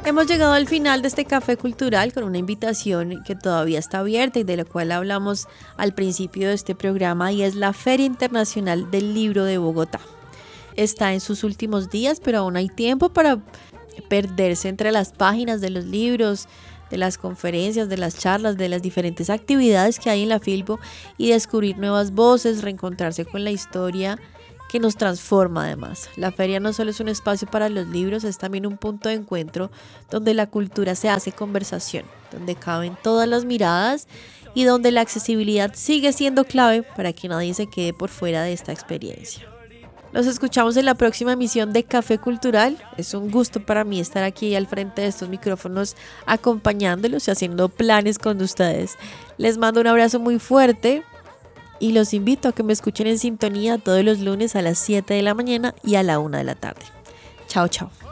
Hemos llegado al final de este café cultural con una invitación que todavía está abierta y de la cual hablamos al principio de este programa, y es la Feria Internacional del Libro de Bogotá. Está en sus últimos días, pero aún hay tiempo para perderse entre las páginas de los libros, de las conferencias, de las charlas, de las diferentes actividades que hay en la Filbo y descubrir nuevas voces, reencontrarse con la historia que nos transforma además. La feria no solo es un espacio para los libros, es también un punto de encuentro donde la cultura se hace conversación, donde caben todas las miradas y donde la accesibilidad sigue siendo clave para que nadie se quede por fuera de esta experiencia. Nos escuchamos en la próxima emisión de Café Cultural. Es un gusto para mí estar aquí al frente de estos micrófonos acompañándolos y haciendo planes con ustedes. Les mando un abrazo muy fuerte y los invito a que me escuchen en sintonía todos los lunes a las 7 de la mañana y a la 1 de la tarde. Chao, chao.